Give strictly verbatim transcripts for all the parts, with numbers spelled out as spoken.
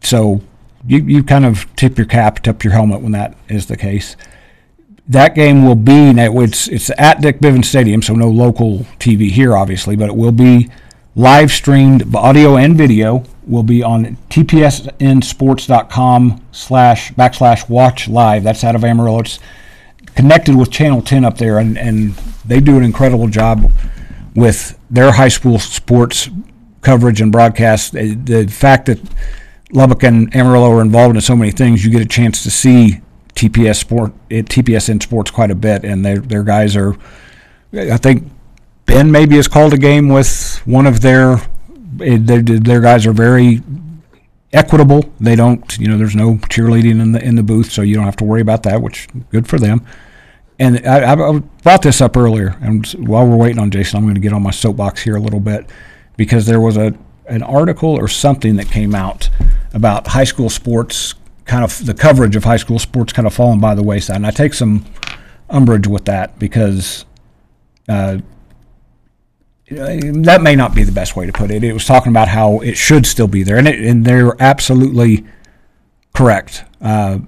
so you, you kind of tip your cap, tip your helmet when that is the case. That game will be, it's, it's at Dick Bivens Stadium, so no local T V here, obviously, but it will be live streamed, audio and video will be on T P S N sports dot com slash backslash watch live. That's out of Amarillo. It's connected with Channel ten up there, and, and they do an incredible job with their high school sports coverage and broadcast. The, the fact that Lubbock and Amarillo are involved in so many things, you get a chance to see T P S Sport, T P S N Sports quite a bit, and their their guys are. I think Ben maybe has called a game with one of their their, their guys are very equitable. They don't, you know, there's no cheerleading in the in the booth, so you don't have to worry about that, which good for them. And I, I brought this up earlier, and while we're waiting on Jason, I'm going to get on my soapbox here a little bit, because there was a an article or something that came out about high school sports, kind of the coverage of high school sports kind of falling by the wayside. And I take some umbrage with that, because uh, that may not be the best way to put it. It was talking about how it should still be there, and, it, and they're absolutely correct. Uh,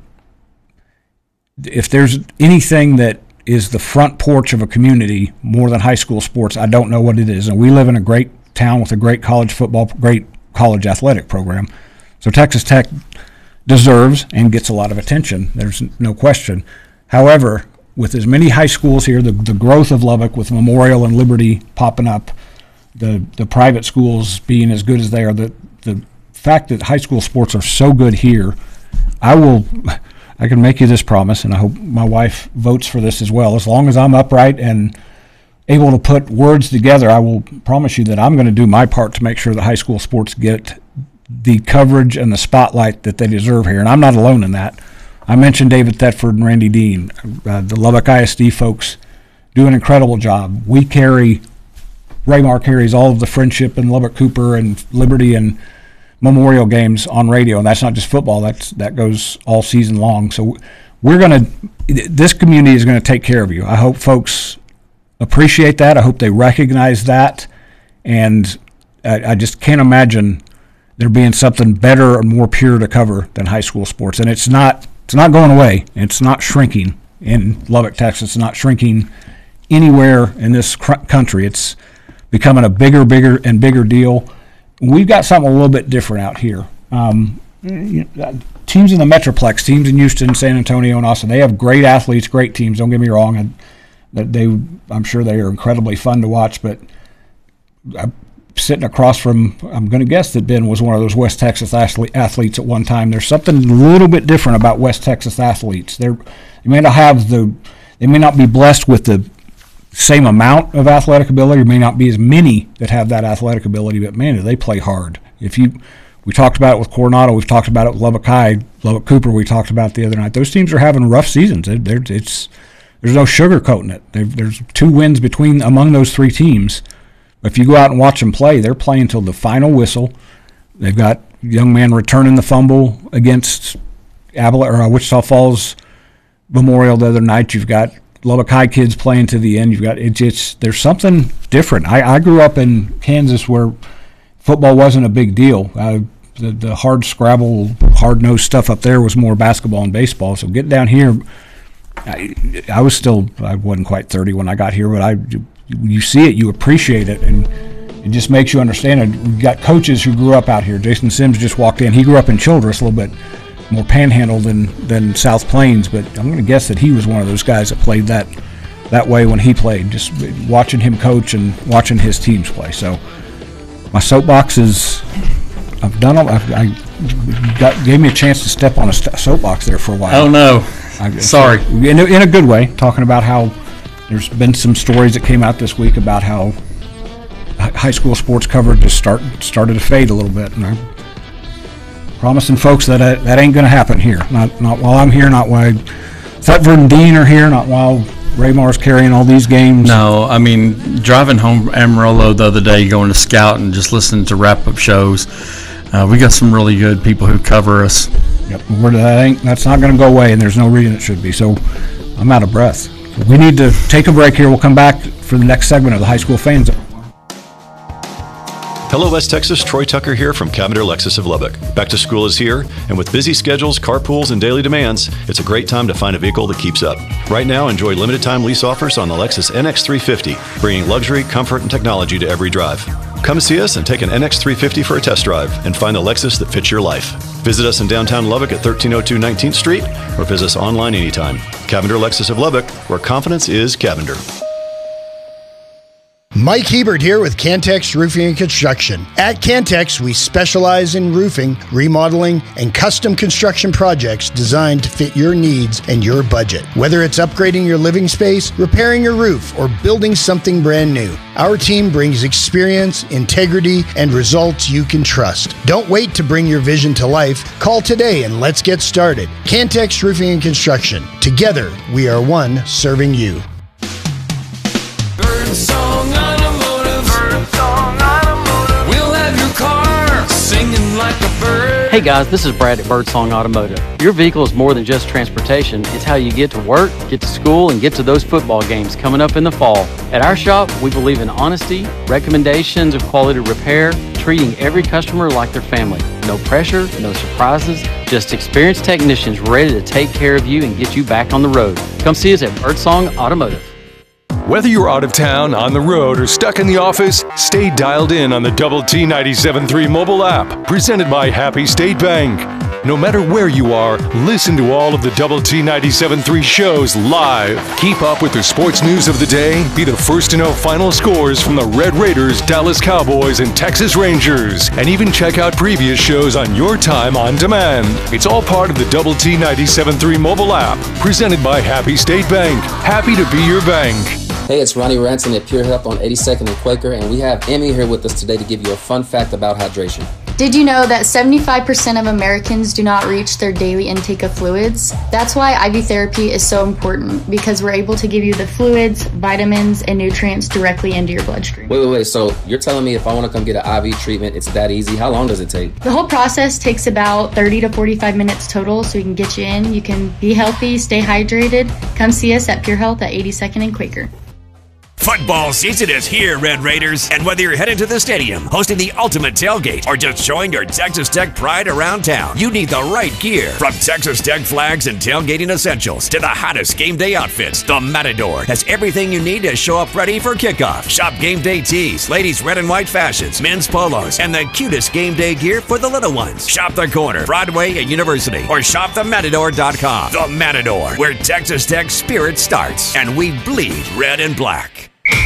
if there's anything that is the front porch of a community more than high school sports, I don't know what it is. And we live in a great town with a great college football, great college athletic program. So Texas Tech deserves and gets a lot of attention. There's no question. However, with as many high schools here, the, the growth of Lubbock with Memorial and Liberty popping up, the the private schools being as good as they are, the the fact that high school sports are so good here, I will, I can make you this promise, and I hope my wife votes for this as well. As long as I'm upright and able to put words together, I will promise you that I'm going to do my part to make sure that high school sports get the coverage and the spotlight that they deserve here. And I'm not alone in that. I mentioned David Thetford and Randy Dean. Uh, the Lubbock I S D folks do an incredible job. We carry, Raymar carries all of the Friendship and Lubbock Cooper and Liberty and Memorial games on radio, and that's not just football. That's that goes all season long. So we're going to, this community is going to take care of you. I hope folks appreciate that. I hope they recognize that, and I, I just can't imagine there being something better and more pure to cover than high school sports. And it's not it's not going away. It's not shrinking in Lubbock, Texas. It's not shrinking anywhere in this cr- country. It's becoming a bigger, bigger, and bigger deal. We've got something a little bit different out here. Um, you know, teams in the Metroplex, teams in Houston, San Antonio, and Austin, they have great athletes, great teams. Don't get me wrong. I, that they, I'm sure they are incredibly fun to watch, but I, sitting across from, I'm going to guess that Ben was one of those West Texas athletes at one time. There's something a little bit different about West Texas athletes. They're, they may not have the, they may not be blessed with the same amount of athletic ability. There may not be as many that have that athletic ability, but man, do they play hard. If you, we talked about it with Coronado, we've talked about it with Lubbock High, Lubbock Cooper. We talked about it the other night. Those teams are having rough seasons. They're, they're, it's there's no sugarcoating it. They've, there's two wins between among those three teams. If you go out and watch them play, they're playing until the final whistle. They've got a young man returning the fumble against Abil- or uh, Wichita Falls Memorial the other night. You've got Lubbock High kids playing to the end. You've got it's, it's there's something different. I, I grew up in Kansas where football wasn't a big deal. Uh, the, the hard scrabble, hard-nosed stuff up there was more basketball and baseball. So getting down here, I, I was still I wasn't quite thirty when I got here, but I. You see it, you appreciate it, and it just makes you understand it. We've got coaches who grew up out here. Jason Sims just walked in. He grew up in Childress, a little bit more panhandle than, than South Plains, but I'm going to guess that he was one of those guys that played that that way when he played, just watching him coach and watching his teams play. So my soapbox is, I've done it. I, I got, gave me a chance to step on a st- soapbox there for a while. Oh, no. I, Sorry. So, in, a, in a good way, talking about how there's been some stories that came out this week about how high school sports coverage just start started to fade a little bit, and I'm promising folks that uh, that ain't going to happen here. Not not while I'm here, not while Thetford and Dean are here, not while Raymar's carrying all these games. No, I mean, driving home Amarillo the other day, going to Scout and just listening to wrap-up shows, uh, we got some really good people who cover us. Yep, we're, that ain't, that's not going to go away, and there's no reason it should be. So I'm out of breath. We need to take a break here. We'll come back for the next segment of the High School Fan Zone. Hello West Texas, Troy Tucker here from Cavender Lexus of Lubbock. Back to school is here, and with busy schedules, carpools, and daily demands, it's a great time to find a vehicle that keeps up. Right now, enjoy limited time lease offers on the Lexus N X three fifty, bringing luxury, comfort, and technology to every drive. Come see us and take an N X three fifty for a test drive and find the Lexus that fits your life. Visit us in downtown Lubbock at thirteen oh two nineteenth Street or visit us online anytime. Cavender Lexus of Lubbock, where confidence is Cavender. Mike Hebert here with Cantex Roofing and Construction. At Cantex, we specialize in roofing, remodeling, and custom construction projects designed to fit your needs and your budget. Whether it's upgrading your living space, repairing your roof, or building something brand new, our team brings experience, integrity, and results you can trust. Don't wait to bring your vision to life. Call today and let's get started. Cantex Roofing and Construction. Together, we are one serving you. Birdsong Automotive. Birdsong Automotive. We'll have your car singing like a bird. Hey guys, this is Brad at Birdsong Automotive. Your vehicle is more than just transportation. It's how you get to work, get to school, and get to those football games coming up in the fall. At our shop, we believe in honesty, recommendations of quality repair, treating every customer like their family. No pressure, no surprises, just experienced technicians ready to take care of you and get you back on the road. Come see us at Birdsong Automotive. Whether you're out of town, on the road, or stuck in the office, stay dialed in on the Double T ninety-seven point three mobile app, presented by Happy State Bank. No matter where you are, listen to all of the Double T ninety-seven point three shows live. Keep up with the sports news of the day, be the first to know final scores from the Red Raiders, Dallas Cowboys, and Texas Rangers, and even check out previous shows on your time on demand. It's all part of the Double T ninety-seven point three mobile app, presented by Happy State Bank. Happy to be your bank. Hey, it's Ronnie Ranson at Pure Health on eighty-second and Quaker, and we have Emmy here with us today to give you a fun fact about hydration. Did you know that seventy-five percent of Americans do not reach their daily intake of fluids? That's why I V therapy is so important, because we're able to give you the fluids, vitamins, and nutrients directly into your bloodstream. Wait, wait, wait. So you're telling me if I want to come get an I V treatment, it's that easy? How long does it take? The whole process takes about thirty to forty-five minutes total, so we can get you in. You can be healthy, stay hydrated. Come see us at Pure Health at eighty-second and Quaker. Football season is here, Red Raiders, and whether you're headed to the stadium, hosting the ultimate tailgate, or just showing your Texas Tech pride around town, you need the right gear. From Texas Tech flags and tailgating essentials to the hottest game day outfits, the Matador has everything you need to show up ready for kickoff. Shop game day tees, ladies' red and white fashions, men's polos, and the cutest game day gear for the little ones. Shop the corner, Broadway and University, or shop the matador dot com. The Matador, where Texas Tech spirit starts, and we bleed red and black.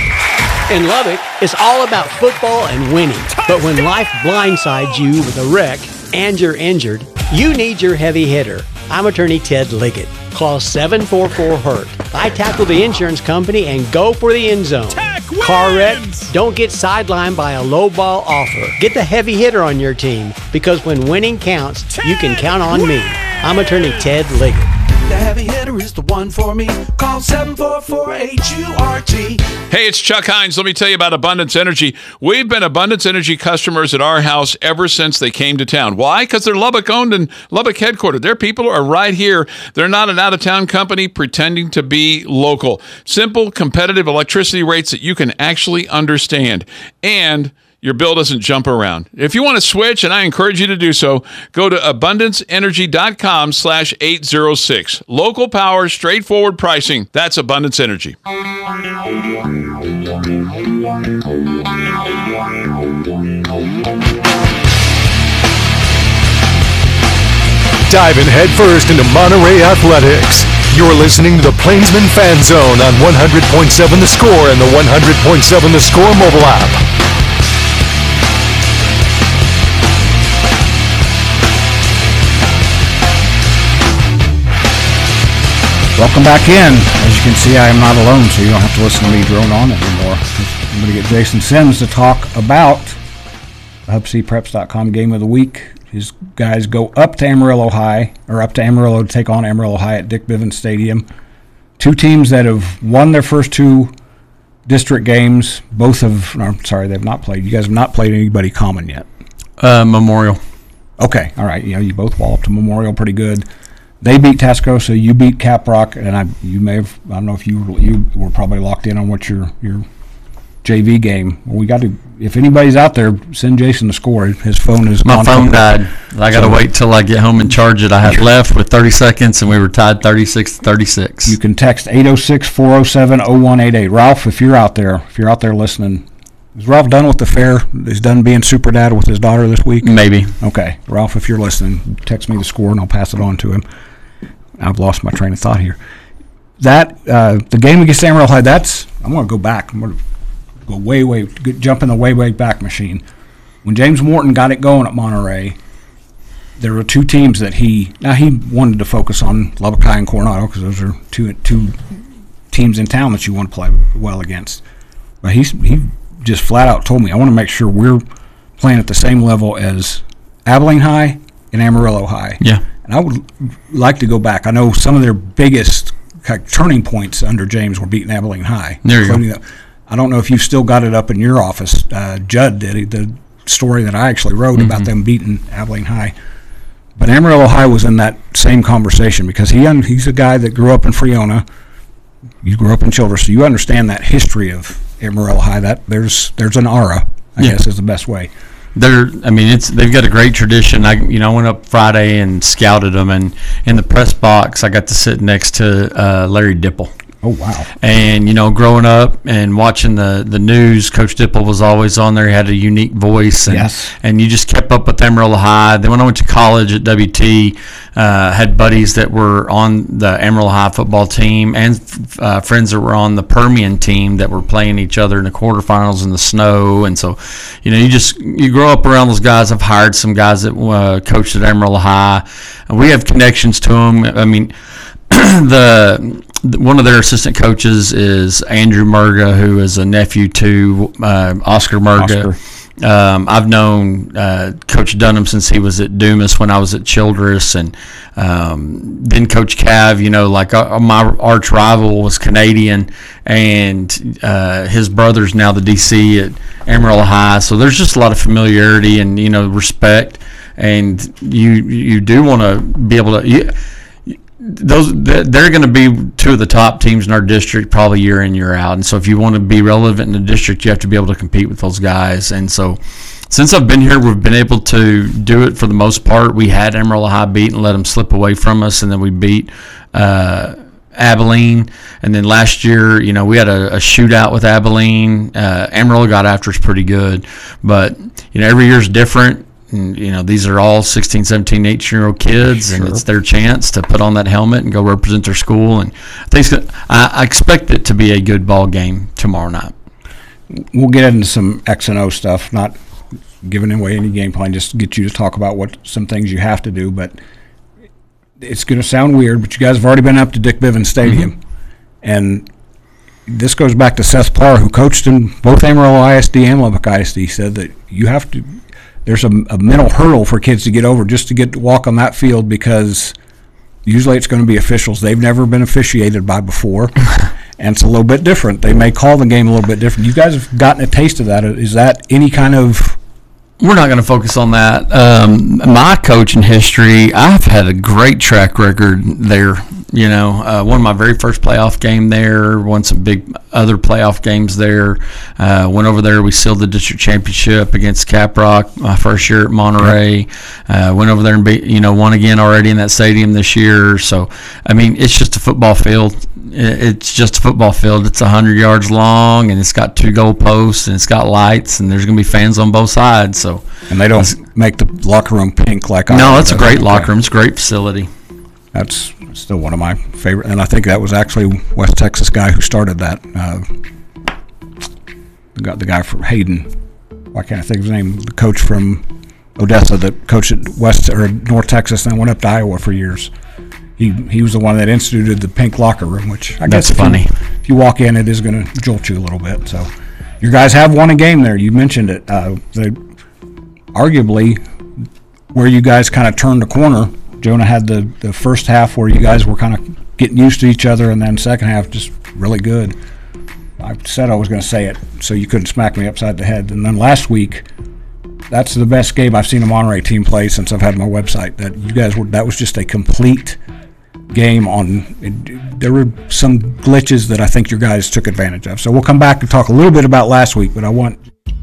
In Lubbock, it's all about football and winning. But when life blindsides you with a wreck and you're injured, you need your heavy hitter. I'm attorney Ted Liggett. Call seven four four hurt. I tackle the insurance company and go for the end zone. Car wreck? Don't get sidelined by a low ball offer. Get the heavy hitter on your team, because when winning counts, Ted you can count on wins. me. I'm attorney Ted Liggett. The heavy hitter is the one for me. Call seven four four H U R T. Hey, it's Chuck Hines. Let me tell you about Abundance Energy. We've been Abundance Energy customers at our house ever since they came to town. Why? Because they're Lubbock owned and Lubbock headquartered. Their people are right here. They're not an out-of-town company pretending to be local. Simple, competitive electricity rates that you can actually understand. And your bill doesn't jump around. If you want to switch, and I encourage you to do so, go to abundance energy dot com slash eight oh six. Local power, straightforward pricing. That's Abundance Energy. Diving headfirst into Monterey athletics. You're listening to the Plainsman Fan Zone on one hundred point seven The Score and the one hundred point seven The Score mobile app. Welcome back in. As you can see, I am not alone, so you don't have to listen to me drone on anymore. I'm going to get Jason Sims to talk about the Hub C Preps dot com game of the week. His guys go up to Amarillo High, or up to Amarillo to take on Amarillo High at Dick Bivens Stadium. Two teams that have won their first two district games. Both have, no, I'm sorry, they've not played. You guys have not played anybody common yet. Uh, Memorial. Okay, all right. You know, you both walloped to Memorial pretty good. They beat Tascosa, you beat Caprock, and I you may have, I don't know if you you were probably locked in on what your your J V game. We got to. If anybody's out there, send Jason the score. His phone is. My gone phone completely. died. I got to So- wait till I get home and charge it. I had left with thirty seconds, and we were tied thirty-six to thirty-six. You can text eight oh six, four oh seven, oh one eight eight. Ralph, if you're out there, if you're out there listening, is Ralph done with the fair? Is done being super dad with his daughter this week? Maybe. Okay. Ralph, if you're listening, text me the score and I'll pass it on to him. I've lost my train of thought here. That, uh, the game against Amarillo High, that's, I'm going to go back. I'm going to go way, way, get- jump in the way, way back machine. When James Morton got it going at Monterey, there were two teams that he, now he wanted to focus on Lubbock High and Coronado because those are two two teams in town that you want to play well against. But he's, he just flat out told me, I want to make sure we're playing at the same level as Abilene High and Amarillo High. Yeah. And I would like to go back. I know some of their biggest kind of turning points under James were beating Abilene High. There you go. including the- I don't know if you've still got it up in your office. Uh, Judd did the story that I actually wrote Mm-hmm. about them beating Abilene High. But Amarillo High was in that same conversation because he un- he's a guy that grew up in Freona. You grew up in Childress, so you understand that history of Amarillo High. That there's there's an aura, I Yeah. guess, is the best way. They're, I mean, it's they've got a great tradition. I, you know, I went up Friday and scouted them, and in the press box, I got to sit next to uh, Larry Dipple. Oh wow! And you know, growing up and watching the, the news, Coach Dipple was always on there. He had a unique voice, and Yes. and you just kept up with Amarillo High. Then when I went to college at W T, uh, had buddies that were on the Amarillo High football team, and uh, friends that were on the Permian team that were playing each other in the quarterfinals in the snow. And so, you know, you just you grow up around those guys. I've hired some guys that uh, coached at Amarillo High, and we have connections to them. I mean, the. One of their assistant coaches is Andrew Murga, who is a nephew to uh, Oscar Murga. Um, I've known uh, Coach Dunham since he was at Dumas when I was at Childress, and um, then Coach Cav. You know, like uh, my arch rival was Canadian, and uh, his brother's now the D C at Amarillo High. So there's just a lot of familiarity and you know respect, and you you do want to be able to. You, Those they're going to be two of the top teams in our district probably year in year out, and so if you want to be relevant in the district, you have to be able to compete with those guys. And so, since I've been here, we've been able to do it for the most part. We had Amarillo High beat and let them slip away from us, and then we beat uh, Abilene. And then last year, you know, we had a, a shootout with Abilene. Uh, Amarillo got after us pretty good, but you know, every year's different. And, you know, these are all sixteen, seventeen, eighteen-year-old kids, and Sure. it's their chance to put on that helmet and go represent their school. And I think it's gonna, I, I expect it to be a good ball game tomorrow night. We'll get into some X and O stuff, not giving away any game plan, just get you to talk about what some things you have to do. But it's going to sound weird, but you guys have already been up to Dick Bivens Stadium. Mm-hmm. And this goes back to Seth Parr, who coached in both Amarillo I S D and Lubbock I S D, said that you have to – there's a, a mental hurdle for kids to get over just to get to walk on that field because usually it's going to be officials they've never been officiated by before, and it's a little bit different. They may call the game a little bit different. You guys have gotten a taste of that. Is that any kind of – We're not going to focus on that. Um, my coaching history, I've had a great track record there. You know, uh, won my very first playoff game there, won some big other playoff games there. Uh, went over there, we sealed the district championship against Caprock my first year at Monterey. Uh, went over there and, beat, you know, won again already in that stadium this year. So, I mean, it's just a football field. It's just a football field. It's one hundred yards long, and it's got two goal posts, and it's got lights, and there's going to be fans on both sides. So, and they don't make the locker room pink like I no, do, it's a does great it? locker room. It's a great facility. That's still one of my favorite, and I think that was actually West Texas guy who started that. Uh, got the guy from Hayden. Why can't I think of his name? The coach from Odessa that coached at West or North Texas and then went up to Iowa for years. He he was the one that instituted the pink locker room, which I guess That's if funny. You, if you walk in, it is going to jolt you a little bit. So, your guys have won a game there. You mentioned it. Uh, they, arguably, where you guys kind of turned the corner. Jonah had the, the first half where you guys were kind of getting used to each other, and then second half just really good. I said I was going to say it, so you couldn't smack me upside the head. And then last week, that's the best game I've seen a Monterey team play since I've had my website. That you guys were, that was just a complete game on. It, there were some glitches that I think your guys took advantage of. So we'll come back and talk a little bit about last week, but I want.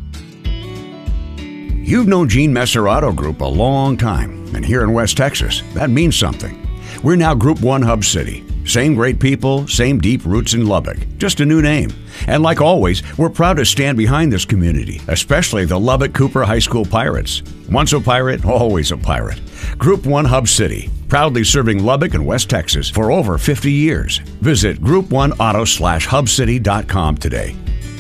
You've known Gene Messer Auto Group a long time, and here in West Texas, that means something. We're now Group One Hub City. Same great people, same deep roots in Lubbock, just a new name. And like always, we're proud to stand behind this community, especially the Lubbock Cooper High School Pirates. Once a pirate, always a pirate. Group One Hub City, proudly serving Lubbock and West Texas for over fifty years. Visit group one auto slash hub city dot com today.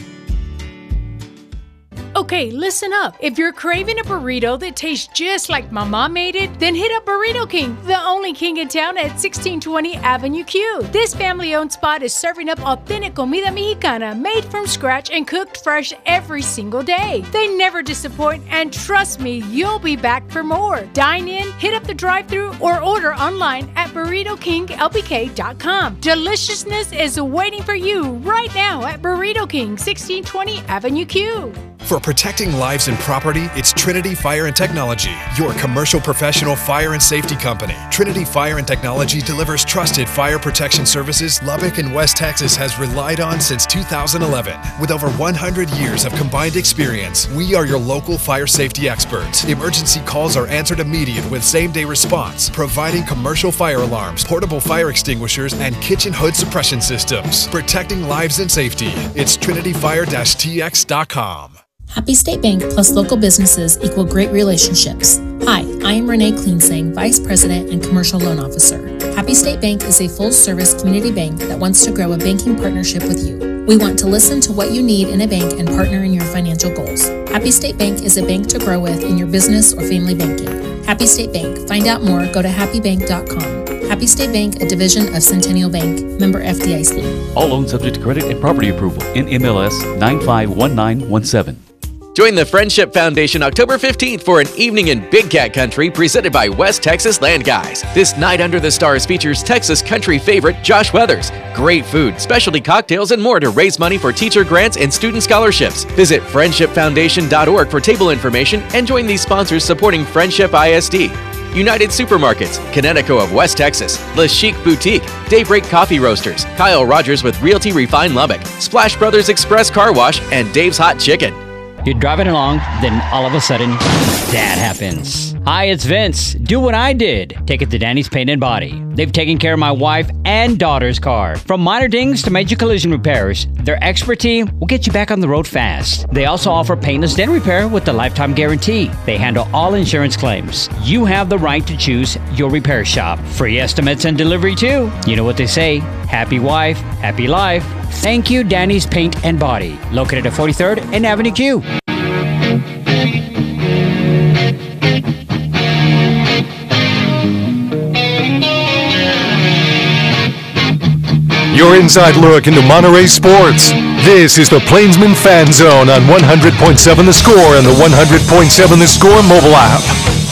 Okay, listen up. If you're craving a burrito that tastes just like my mom made it, then hit up Burrito King, the only king in town at sixteen twenty Avenue Q. This family-owned spot is serving up authentic comida mexicana made from scratch and cooked fresh every single day. They never disappoint, and trust me, you'll be back for more. Dine in, hit up the drive-thru, or order online at burrito king l b k dot com. Deliciousness is waiting for you right now at Burrito King, sixteen twenty Avenue Q. For protecting lives and property, it's Trinity Fire and Technology, your commercial professional fire and safety company. Trinity Fire and Technology delivers trusted fire protection services Lubbock and West Texas has relied on since two thousand eleven. With over one hundred years of combined experience, we are your local fire safety experts. Emergency calls are answered immediate with same-day response, providing commercial fire alarms, portable fire extinguishers, and kitchen hood suppression systems. Protecting lives and safety. It's trinity fire dash t x dot com. Happy State Bank plus local businesses equal great relationships. Hi, I am Renee Cleansing, Vice President and Commercial Loan Officer. Happy State Bank is a full-service community bank that wants to grow a banking partnership with you. We want to listen to what you need in a bank and partner in your financial goals. Happy State Bank is a bank to grow with in your business or family banking. Happy State Bank. Find out more. Go to happy bank dot com. Happy State Bank, a division of Centennial Bank, member F D I C. All loans subject to credit and property approval. N M L S nine five one nine one seven. Join the Friendship Foundation October fifteenth for an evening in Big Cat Country presented by West Texas Land Guys. This night under the stars features Texas country favorite Josh Weathers. Great food, specialty cocktails, and more to raise money for teacher grants and student scholarships. Visit friendship foundation dot org for table information and join these sponsors supporting Friendship I S D. United Supermarkets, Connecticut of West Texas, La Chic Boutique, Daybreak Coffee Roasters, Kyle Rogers with Realty Refine Lubbock, Splash Brothers Express Car Wash, and Dave's Hot Chicken. You're driving along, then all of a sudden, that happens. Hi, it's Vince. Do what I did. Take it to Danny's Paint and Body. They've taken care of my wife and daughter's car. From minor dings to major collision repairs, their expert team will get you back on the road fast. They also offer paintless dent repair with the lifetime guarantee. They handle all insurance claims. You have the right to choose your repair shop. Free estimates and delivery too. You know what they say, happy wife, happy life. Thank you, Danny's Paint and Body, located at forty-third and Avenue Q. Your inside look into Monterey sports. This is the Plainsman Fan Zone on one hundred point seven The Score and the one hundred point seven The Score mobile app.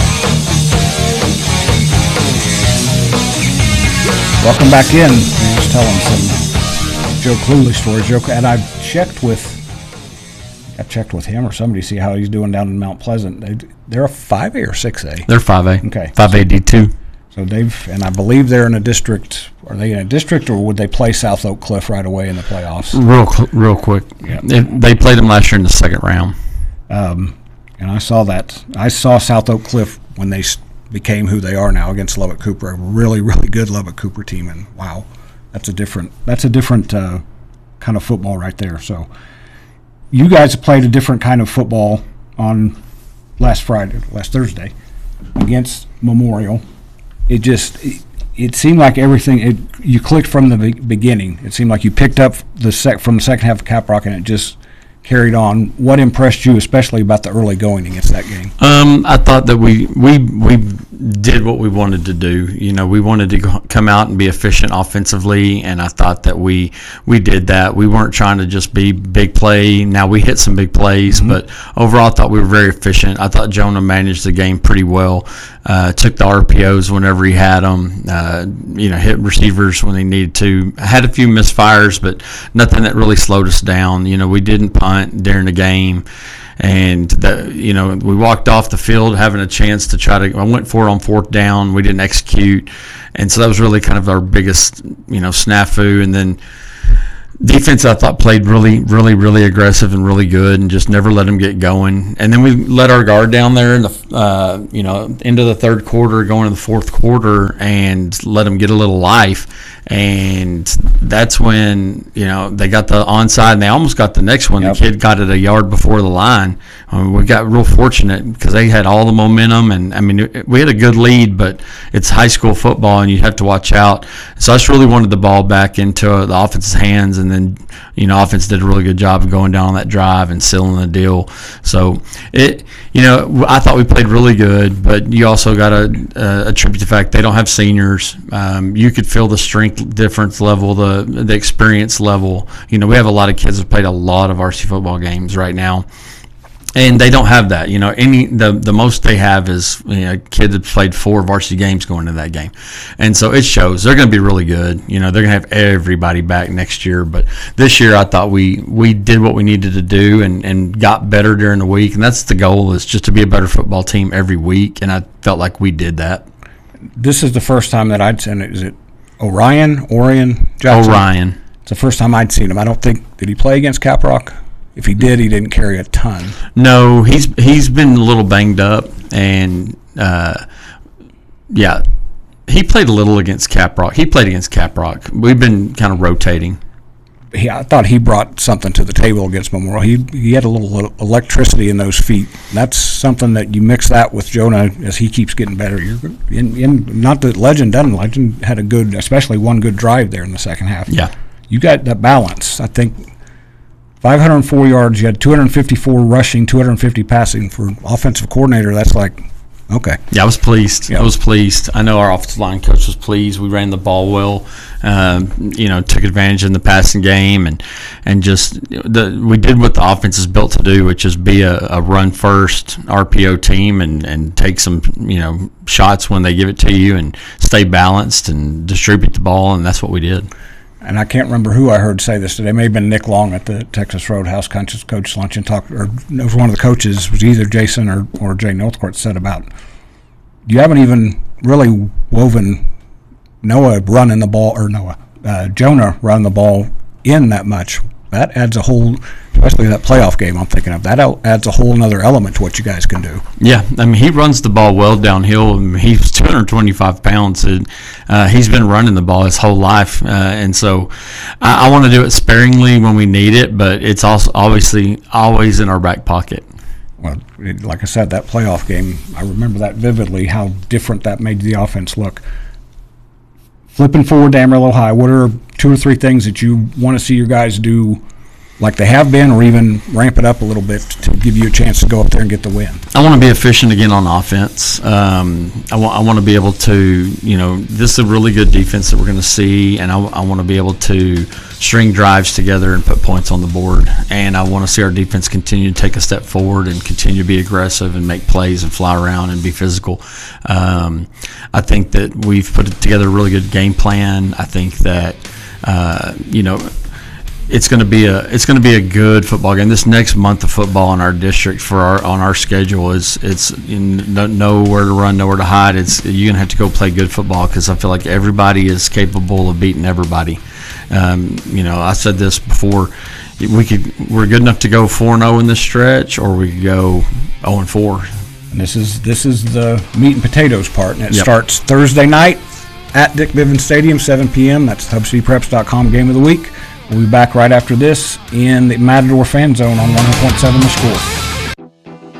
Welcome back in. I was telling some Joe Cluley story. Joe, and I checked with, I checked with him or somebody to see how he's doing down in Mount Pleasant. They, they're a five A or six A? They're five A. Okay. five A D two. So they've, and I believe they're in a district. Are they in a district, or would they play South Oak Cliff right away in the playoffs? Real, real quick. Yeah. They, they played them last year in the second round. Um, and I saw that. I saw South Oak Cliff when they became who they are now against Lubbock Cooper, a really, really good Lubbock Cooper team. And wow, that's a different. That's a different uh, kind of football right there. So you guys played a different kind of football on last Friday, last Thursday, against Memorial. It just it, it seemed like everything it, you clicked from the be- beginning. It seemed like you picked up the sec from the second half of Caprock, and it just carried on. What impressed you, especially about the early going against that game? Um, I thought that we we we did what we wanted to do. You know, we wanted to go, come out and be efficient offensively, and I thought that we we did that. We weren't trying to just be big play. Now we hit some big plays, mm-hmm. but overall I thought we were very efficient. I thought Jonah managed the game pretty well. Uh, took the R P Os whenever he had them. Uh, you know, hit receivers when he needed to. Had a few misfires, but nothing that really slowed us down. You know, we didn't punt during the game. and the, you know, we walked off the field having a chance to try to. I went for it on fourth down. We didn't execute, and so that was really kind of our biggest, you know, snafu. And then defense, I thought, played really, really, really aggressive and really good, and just never let them get going. And then we let our guard down there in the, uh, you know, into the third quarter, going to the fourth quarter, and let them get a little life. And that's when, you know, they got the onside, and they almost got the next one. Yep. The kid got it a yard before the line. Um, we got real fortunate because they had all the momentum, and I mean, it, we had a good lead, but it's high school football, and you have to watch out. So I just really wanted the ball back into uh, the offense's hands, and then, you know, offense did a really good job of going down on that drive and sealing the deal. So it, you know, I thought we played really good, but you also got to uh, attribute the fact they don't have seniors. Um, you could feel the strength difference level, the the experience level. You know, we have a lot of kids that played a lot of varsity football games right now, and they don't have that. You know, any the the most they have is, you know, kids that played four varsity games going to that game, and so it shows they're going to be really good. You know, they're going to have everybody back next year, but this year I thought we we did what we needed to do and and got better during the week, and that's the goal, is just to be a better football team every week, and I felt like we did that. This is the first time that I'd seen it. Is it Orion, Orion Jackson? Orion. It's the first time I'd seen him. I don't think, did he play against Caprock? If he did, he didn't carry a ton. No, he's he's been a little banged up, and uh, yeah, he played a little against Caprock. He played against Caprock. We've been kind of rotating. He, I thought he brought something to the table against Memorial. He he had a little electricity in those feet. That's something that you mix that with Jonah as he keeps getting better. You're in, in not that Legend doesn't. Legend had a good, especially one good drive there in the second half. Yeah, you got that balance. I think five hundred four yards. You had two hundred fifty-four rushing, two hundred fifty passing for offensive coordinator. That's like, okay. Yeah, I was pleased. Yeah. I was pleased. I know our offensive line coach was pleased. We ran the ball well. Um, you know, took advantage in the passing game, and and just the we did what the offense is built to do, which is be a, a run first R P O team, and, and take some, you know, shots when they give it to you, and stay balanced and distribute the ball, and that's what we did. And I can't remember who I heard say this today. It may have been Nick Long at the Texas Roadhouse Coach, Coach Luncheon Talk, or it was one of the coaches, it was either Jason or, or Jay Northcourt, said about, you haven't even really woven Noah running the ball, or Noah, uh, Jonah running the ball in that much. That adds a whole, especially that playoff game I'm thinking of, that adds a whole another element to what you guys can do. Yeah, I mean, he runs the ball well downhill. I mean, he's two hundred twenty-five pounds, and uh, he's been running the ball his whole life. Uh, and so I, I want to do it sparingly when we need it, but it's also obviously always in our back pocket. Well, it, like I said, that playoff game, I remember that vividly, how different that made the offense look. Flipping forward to Amarillo High, what are two or three things that you want to see your guys do like they have been, or even ramp it up a little bit to give you a chance to go up there and get the win? I want to be efficient again on offense. Um, I want I want to be able to, you know, this is a really good defense that we're going to see, and I, I want to be able to string drives together and put points on the board. And I want to see our defense continue to take a step forward and continue to be aggressive and make plays and fly around and be physical. Um, I think that we've put together a really good game plan. I think that, uh, you know, It's going to be a it's going to be a good football game. This next month of football in our district for our on our schedule is it's in, no, nowhere to run, nowhere to hide. It's you're going to have to go play good football, because I feel like everybody is capable of beating everybody. Um, you know, I said this before. We could we're good enough to go four and zero in this stretch, or we could go zero and four. And this is this is the meat and potatoes part, and it Yep. starts Thursday night at Dick Bivens Stadium, seven p.m. That's hub city preps dot com game of the week. We'll be back right after this in the Matador Fan Zone on one hundred point seven The Score.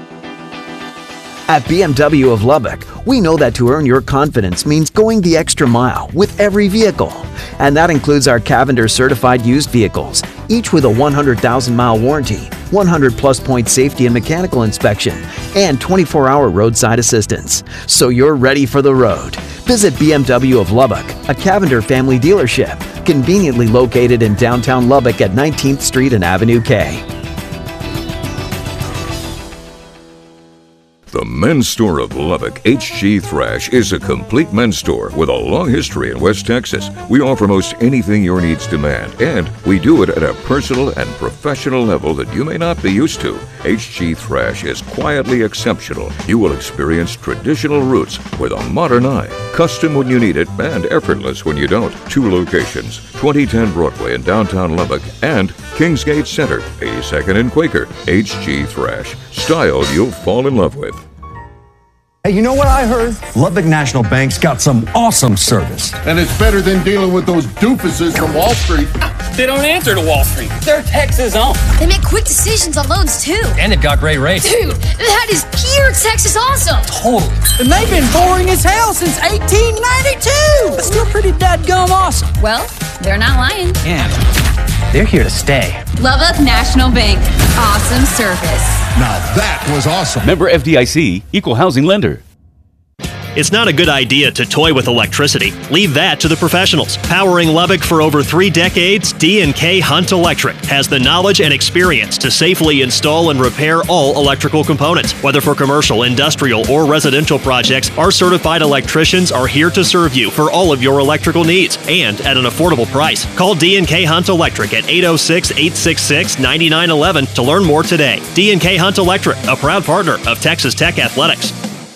At B M W of Lubbock, we know that to earn your confidence means going the extra mile with every vehicle. And that includes our Cavender certified used vehicles, each with a one hundred thousand mile warranty, one hundred plus point safety and mechanical inspection, and twenty-four hour roadside assistance. So you're ready for the road. Visit B M W of Lubbock, a Cavender family dealership, conveniently located in downtown Lubbock at nineteenth Street and Avenue K. The men's store of Lubbock, H G Thrash, is a complete men's store with a long history in West Texas. We offer most anything your needs demand, and we do it at a personal and professional level that you may not be used to. H G Thrash is quietly exceptional. You will experience traditional roots with a modern eye, custom when you need it, and effortless when you don't. Two locations, twenty ten Broadway in downtown Lubbock and Kingsgate Center, eighty-second and Quaker. H G Thrash, style you'll fall in love with. Hey, you know what I heard? Lubbock National Bank's got some awesome service. And it's better than dealing with those doofuses from Wall Street. They don't answer to Wall Street. They're Texas owned. They make quick decisions on loans, too. And they've got great rates. Dude, that is pure Texas awesome. Totally. And they've been boring as hell since eighteen ninety-two. But still pretty dadgum awesome. Well, they're not lying. And they're here to stay. Lubbock National Bank. Awesome service. Now that was awesome. Member F D I C, Equal Housing Lender. It's not a good idea to toy with electricity. Leave that to the professionals. Powering Lubbock for over three decades, D and K Hunt Electric has the knowledge and experience to safely install and repair all electrical components. Whether for commercial, industrial, or residential projects, our certified electricians are here to serve you for all of your electrical needs and at an affordable price. Call D and K Hunt Electric at eight oh six, eight six six, nine nine one one to learn more today. D and K Hunt Electric, a proud partner of Texas Tech Athletics.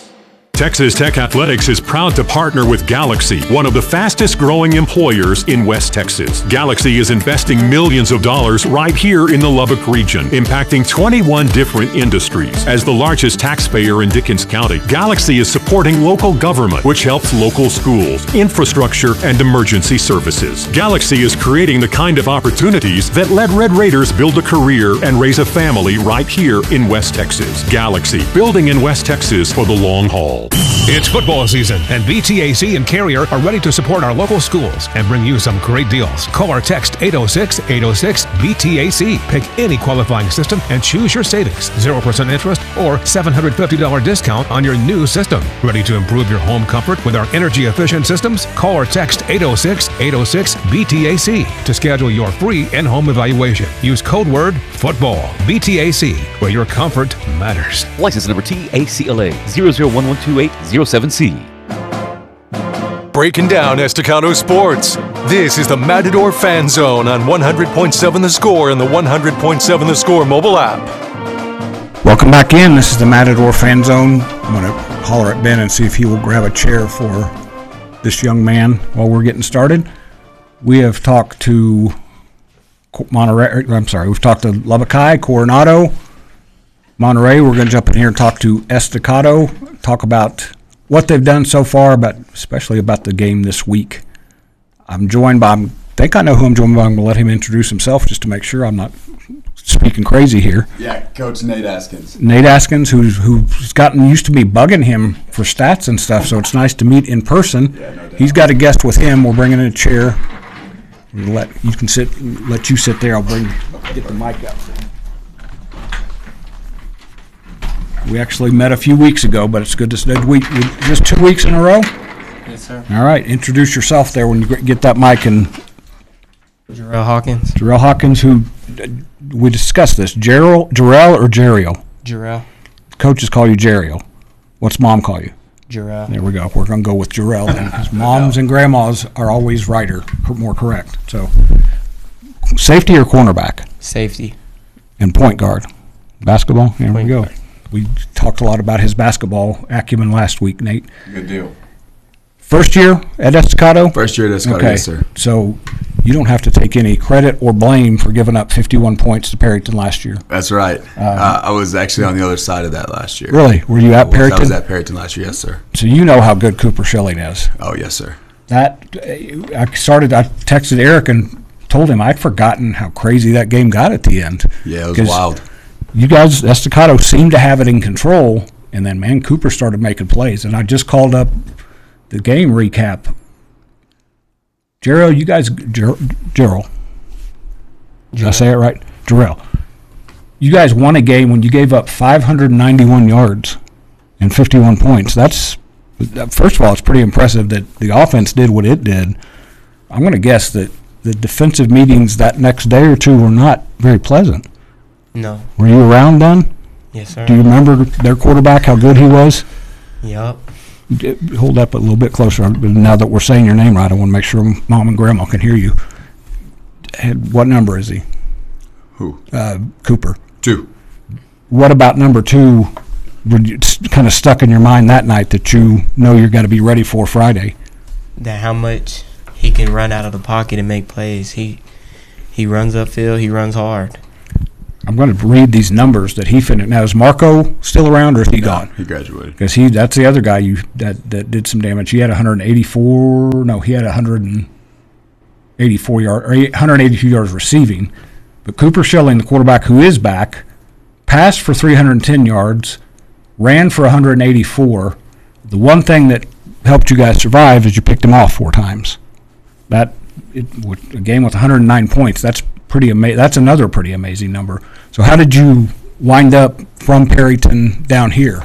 Texas Tech Athletics is proud to partner with Galaxy, one of the fastest growing employers in West Texas. Galaxy is investing millions of dollars right here in the Lubbock region, impacting twenty-one different industries. As the largest taxpayer in Dickens County, Galaxy is supporting local government, which helps local schools, infrastructure, and emergency services. Galaxy is creating the kind of opportunities that let Red Raiders build a career and raise a family right here in West Texas. Galaxy, building in West Texas for the long haul. It's football season, and B T A C and Carrier are ready to support our local schools and bring you some great deals. Call or text eight oh six, eight oh six, B T A C. Pick any qualifying system and choose your savings. zero percent interest or seven hundred fifty dollars discount on your new system. Ready to improve your home comfort with our energy-efficient systems? Call or text eight oh six, eight oh six, B T A C to schedule your free in-home evaluation. Use code word FOOTBALL. B T A C, where your comfort matters. License number T A C L A zero zero one one two eight zero seven C. Breaking down Estacado sports. This is the Matador Fan Zone on one hundred point seven The Score and the one hundred point seven The Score mobile app. Welcome back in. This is the Matador Fan Zone. I'm going to holler at Ben and see if he will grab a chair for this young man while we're getting started. We have talked to Monterey. I'm sorry. We've talked to Lubbock High, Coronado, Monterey. We're going to jump in here and talk to Estacado, talk about what they've done so far, but especially about the game this week. I'm joined by, I think I know who I'm joined by. I'm going to let him introduce himself just to make sure I'm not speaking crazy here. Yeah, Coach Nate Askins. Nate Askins, who's, who's gotten used to me bugging him for stats and stuff, so it's nice to meet in person. Yeah, no doubt. He's got a guest with him. We're bringing in a chair. We'll let you can sit. Let you sit there. I'll bring get the mic out for you. We actually met a few weeks ago, but it's good to see. We just two weeks in a row. Yes, sir. All right, introduce yourself there when you get that mic. And Jarrell Hawkins. Jarrell Hawkins, who we discussed this. Jarrell, Jarrell or Jeriel? Jarrell. Coaches call you Jeriel. What's mom call you? Jarrell. There we go. We're going to go with Jarrell then, because moms and grandmas are always righter, more correct. So, safety or cornerback? Safety. And point guard. Basketball? There Point we go. guard. We talked a lot about his basketball acumen last week, Nate. Good deal. First year at Estacado? First year at Estacado, okay. Yes, sir. So you don't have to take any credit or blame for giving up fifty-one points to Perryton last year. That's right. Uh, uh, I was actually on the other side of that last year. Really? Were you at I was, Perryton? I was at Perryton last year, yes, sir. So you know how good Cooper Schilling is. Oh, yes, sir. That I started. I texted Eric and told him I'd forgotten how crazy that game got at the end. Yeah, it was wild. You guys, Estacado seemed to have it in control, and then, man, Cooper started making plays. And I just called up the game recap. Jarrell, you guys, Ger- Jarrell, did I say it right? Jarrell, you guys won a game when you gave up five hundred ninety-one yards and fifty-one points. That's, first of all, it's pretty impressive that the offense did what it did. I'm going to guess that the defensive meetings that next day or two were not very pleasant. No. Were you around then? Yes, sir. Do you remember their quarterback, how good he was? Yup. Hold up a little bit closer. Now that we're saying your name right, I want to make sure Mom and Grandma can hear you. What number is he? Who? Uh, Cooper. Two. What about number two? Were you kind of stuck in your mind that night that you know you're going to be ready for Friday? That how much he can run out of the pocket and make plays. He he runs upfield. He runs hard. I'm going to read these numbers that he finished. Now, is Marco still around or is he No, gone? he graduated. Because he that's the other guy you that, that did some damage. He had one hundred eighty-four. No, he had one hundred eighty-four yard or one hundred eighty-two yards receiving. But Cooper Schilling, the quarterback who is back, passed for three hundred ten yards, ran for one hundred eighty-four. The one thing that helped you guys survive is you picked him off four times. That it, with a game with one hundred nine points. That's pretty ama- That's another pretty amazing number. So how did you wind up from Perryton down here?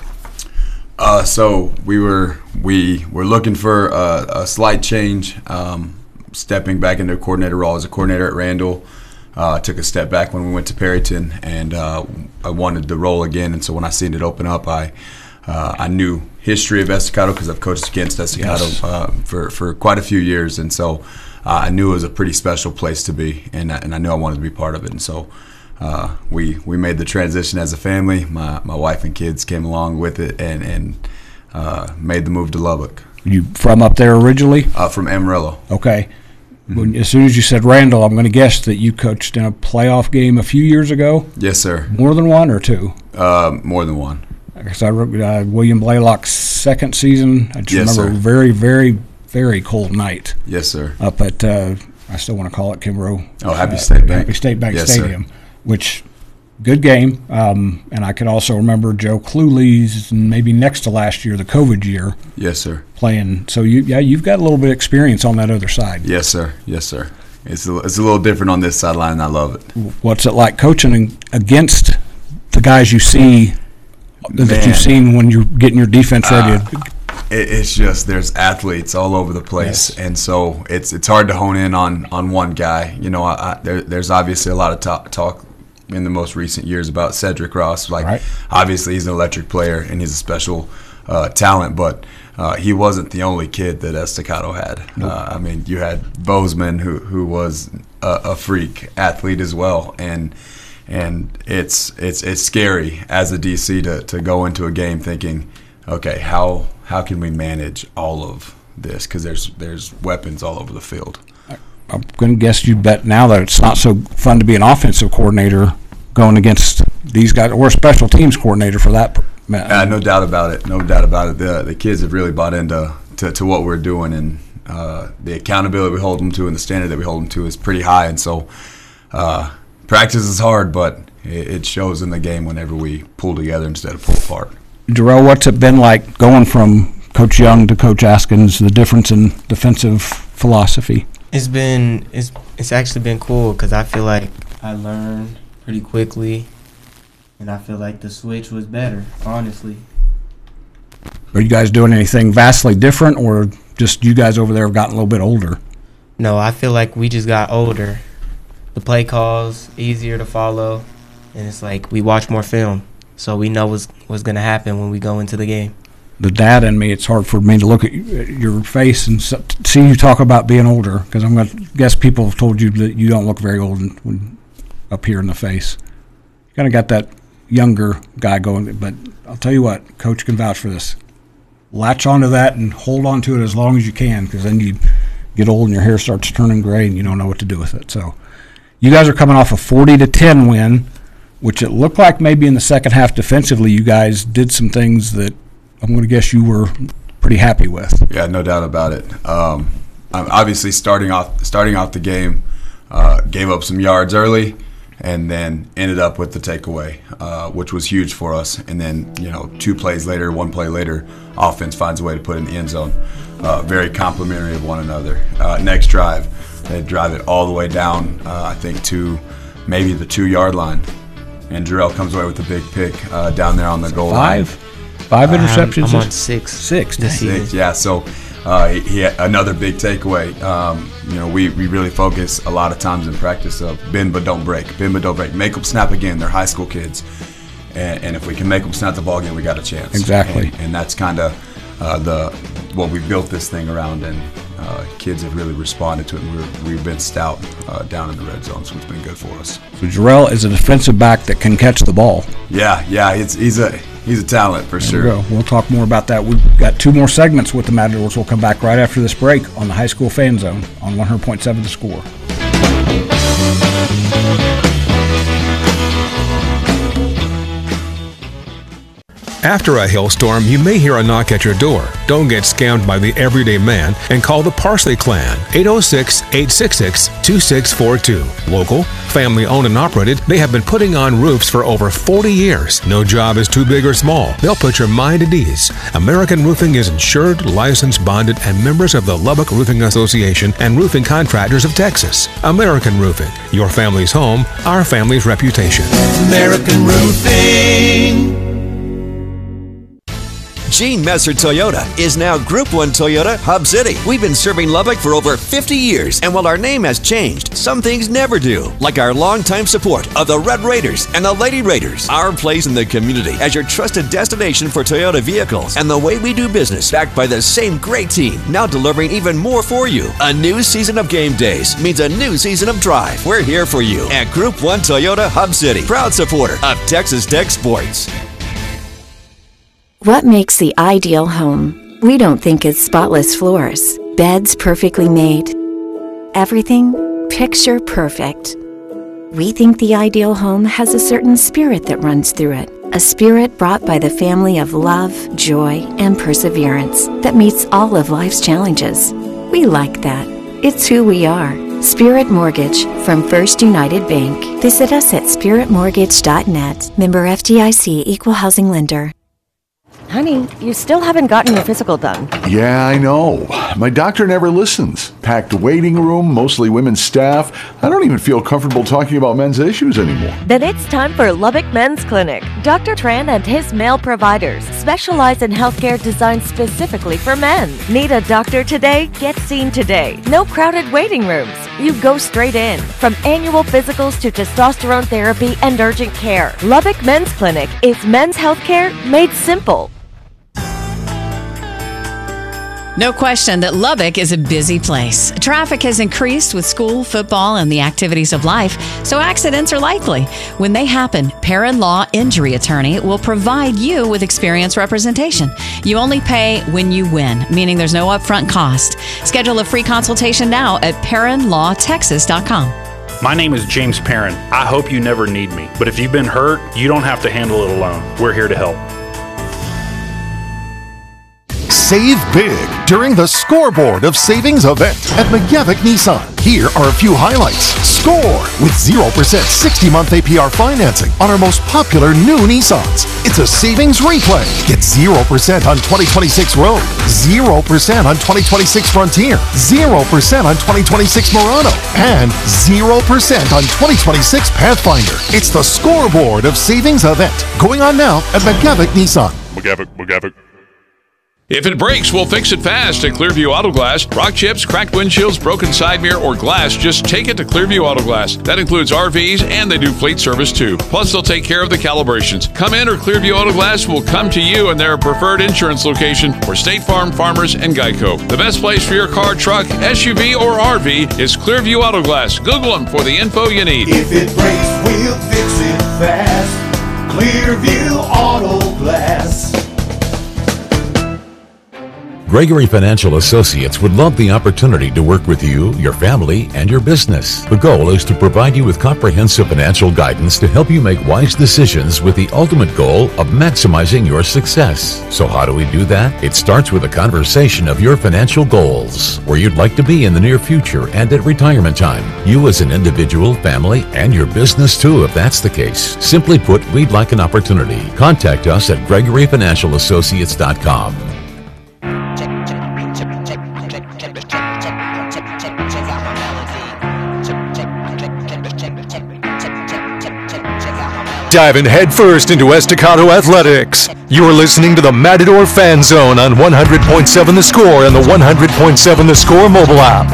Uh, so we were we were looking for a, a slight change, um, stepping back into a coordinator role as a coordinator at Randall. Uh, took a step back when we went to Perryton, and uh, I wanted the role again. And so when I seen it open up, I uh, I knew history of Estacado because I've coached against Estacado Yes. uh, for for quite a few years, and so uh, I knew it was a pretty special place to be, and I, and I knew I wanted to be part of it. And so uh, we we made the transition as a family. My my wife and kids came along with it, and and uh, made the move to Lubbock. You from up there originally? Uh, from Amarillo. Okay. When, as soon as you said Randall, I'm going to guess that you coached in a playoff game a few years ago? Yes, sir. More than one or two? Uh, more than one. Because I wrote uh, William Blaylock's second season. I just Yes, remember sir. a very, very, very cold night. Yes, sir. Up at, uh, I still want to call it Kimbrough. Oh, Happy uh, State Bank. Happy State Bank Yes, sir. Stadium, which, good game. Um, and I could also remember Joe Cluley's maybe next to last year, the COVID year. Yes, sir. Playing. So, you, yeah, you've got a little bit of experience on that other side. Yes, sir. Yes, sir. It's a, it's a little different on this sideline, and I love it. What's it like coaching against the guys you see that Man. you've seen when you're getting your defense ready? Uh, it, it's just there's athletes all over the place, Yes. and so it's it's hard to hone in on, on one guy. You know, I, I, there, there's obviously a lot of talk, talk in the most recent years about Cedric Ross. Like, Right. obviously he's an electric player and he's a special uh, talent, but uh, he wasn't the only kid that Estacado had. Uh, I mean, you had Bozeman, who who was a, a freak athlete as well, and and it's it's it's scary as a D C to, to go into a game thinking, okay, how how can we manage all of this? Because there's there's weapons all over the field. I'm going to guess you bet now that it's not so fun to be an offensive coordinator going against these guys, or a special teams coordinator for that. Uh, no doubt about it. No doubt about it. The the kids have really bought into to, to what we're doing, and uh, the accountability we hold them to and the standard that we hold them to is pretty high. And so uh, practice is hard, but it, it shows in the game whenever we pull together instead of pull apart. Jarrell, what's it been like going from Coach Young to Coach Askins, the difference in defensive philosophy? It's been it's it's actually been cool because I feel like I learned pretty quickly, and I feel like the switch was better, honestly. Are you guys doing anything vastly different, or just you guys over there have gotten a little bit older? No, I feel like we just got older. The play calls easier to follow, and it's like we watch more film, so we know what's what's gonna happen when we go into the game. The dad in me, it's hard for me to look at your face and s- see you talk about being older, because I'm going to guess people have told you that you don't look very old in- when, up here in the face. You kind of got that younger guy going, but I'll tell you what, Coach can vouch for this. Latch onto that and hold on to it as long as you can, because then you get old and your hair starts turning gray and you don't know what to do with it. So you guys are coming off a forty to ten win, which it looked like maybe in the second half defensively you guys did some things that I'm going to guess you were pretty happy with. Yeah, no doubt about it. Um, I'm obviously starting off starting off the game, uh, gave up some yards early, and then ended up with the takeaway, uh, which was huge for us. And then, you know, two plays later, one play later, offense finds a way to put it in the end zone. Uh, very complimentary of one another. Uh, next drive, they drive it all the way down, uh, I think, to maybe the two-yard line. And Jarrell comes away with a big pick uh, down there on the goal line. Five? Five interceptions? I'm, I'm on six. Six. This season. Six, yeah. So uh, he, he had another big takeaway. Um, you know, we, we really focus a lot of times in practice of bend but don't break, bend but don't break. Make them snap again. They're high school kids, and, and if we can make them snap the ball again, we got a chance. Exactly. And, and that's kind of uh, the what we built this thing around, and uh, kids have really responded to it. And we're, we've been stout uh, down in the red zone, so it's been good for us. So Jarrell is a defensive back that can catch the ball. Yeah, yeah, it's, he's a he's a talent for There sure. we go. We'll talk more about that. We've got two more segments with the Matadors. We'll come back right after this break on the High School Fan Zone on one hundred point seven The Score. After a hailstorm, you may hear a knock at your door. Don't get scammed by the everyday man and call the Parsley Clan, eight oh six, eight six six, two six four two. Local, family owned and operated, they have been putting on roofs for over forty years. No job is too big or small. They'll put your mind at ease. American Roofing is insured, licensed, bonded, and members of the Lubbock Roofing Association and Roofing Contractors of Texas. American Roofing, your family's home, our family's reputation. American Roofing. Gene Messer Toyota is now Group one Toyota Hub City. We've been serving Lubbock for over fifty years, and while our name has changed, some things never do, like our longtime support of the Red Raiders and the Lady Raiders. Our place in the community as your trusted destination for Toyota vehicles, and the way we do business, backed by the same great team, now delivering even more for you. A new season of game days means a new season of drive. We're here for you at Group one Toyota Hub City, proud supporter of Texas Tech Sports. What makes the ideal home? We don't think it's spotless floors, beds perfectly made, everything picture perfect. We think the ideal home has a certain spirit that runs through it, a spirit brought by the family of love, joy, and perseverance that meets all of life's challenges. We like that. It's who we are. Spirit Mortgage from First United Bank. Visit us at spirit mortgage dot net. Member F D I C, Equal Housing Lender. Honey, you still haven't gotten your physical done. Yeah, I know. My doctor never listens. Packed waiting room, mostly women's staff. I don't even feel comfortable talking about men's issues anymore. Then it's time for Lubbock Men's Clinic. Doctor Tran and his male providers specialize in healthcare designed specifically for men. Need a doctor today? Get seen today. No crowded waiting rooms. You go straight in. From annual physicals to testosterone therapy and urgent care, Lubbock Men's Clinic is men's healthcare made simple. No question that Lubbock is a busy place. Traffic has increased with school, football, and the activities of life, so accidents are likely. When they happen, Perrin Law Injury Attorney will provide you with experienced representation. You only pay when you win, meaning there's no upfront cost. Schedule a free consultation now at perrin law texas dot com. My name is James Perrin. I hope you never need me, but if you've been hurt, you don't have to handle it alone. We're here to help. Save big during the Scoreboard of Savings event at McGavick Nissan. Here are a few highlights. Score with zero percent sixty-month A P R financing on our most popular new Nissans. It's a savings replay. Get zero percent on twenty twenty-six Rogue, zero percent on twenty twenty-six Frontier, zero percent on twenty twenty-six Murano, and zero percent on twenty twenty-six Pathfinder. It's the Scoreboard of Savings event going on now at McGavick Nissan. McGavick, McGavick. If it breaks, we'll fix it fast at Clearview Auto Glass. Rock chips, cracked windshields, broken side mirror, or glass, just take it to Clearview Auto Glass. That includes R Vs, and they do fleet service too. Plus, they'll take care of the calibrations. Come in, or Clearview Auto Glass will come to you in their preferred insurance location for State Farm, Farmers, and Geico. The best place for your car, truck, S U V, or R V is Clearview Auto Glass. Google them for the info you need. If it breaks, we'll fix it fast. Clearview Auto Glass. Gregory Financial Associates would love the opportunity to work with you, your family, and your business. The goal is to provide you with comprehensive financial guidance to help you make wise decisions with the ultimate goal of maximizing your success. So how do we do that? It starts with a conversation of your financial goals, where you'd like to be in the near future and at retirement time. You as an individual, family, and your business too, if that's the case. Simply put, we'd like an opportunity. Contact us at gregory financial associates dot com. Diving headfirst into Estacado Athletics. You're listening to the Matador Fan Zone on one hundred point seven The Score and the one hundred point seven The Score mobile app.